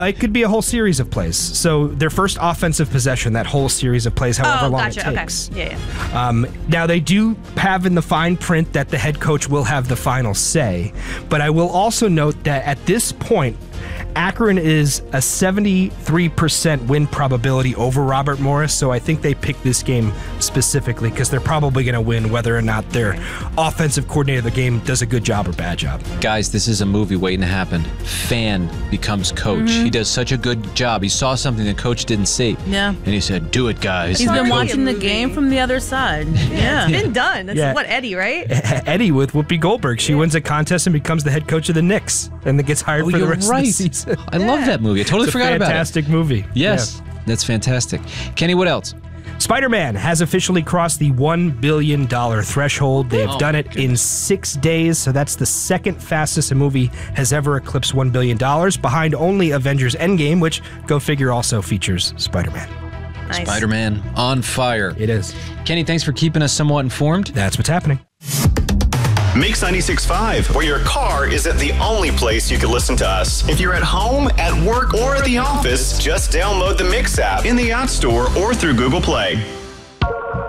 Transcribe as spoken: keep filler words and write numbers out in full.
It could be a whole series of plays. So their first offensive possession, that whole series of plays, however oh, long gotcha. it takes. Okay. Yeah, yeah. Um, now, they do have in the fine print that the head coach will have the final say, but I will also note that at this point, Akron is a seventy-three percent win probability over Robert Morris, so I think they picked this game specifically because they're probably going to win whether or not their offensive coordinator of the game does a good job or bad job. Guys, this is a movie waiting to happen. Fan becomes coach. Mm-hmm. He does such a good job. He saw something the coach didn't see. Yeah. And he said, do it, guys. He's and been the watching the game from the other side. Yeah. It's been done. That's Yeah. what, Eddie, right? Eddie with Whoopi Goldberg. She yeah. wins a contest and becomes the head coach of the Knicks and then gets hired oh, for the you're rest right. of the season. I yeah. love that movie. I totally it's forgot about it. Fantastic movie. Yes, yeah. That's fantastic. Kenny, what else? Spider-Man has officially crossed the one billion dollars threshold. They have oh, done it in six days, so that's the second fastest a movie has ever eclipsed one billion dollars, behind only Avengers Endgame, which, go figure, also features Spider-Man. Nice. Spider-Man on fire. It is. Kenny, thanks for keeping us somewhat informed. That's what's happening. Mix ninety-six point five, where your car isn't the only place you can listen to us. If you're at home, at work, or at the office, just download the Mix app in the App Store or through Google Play.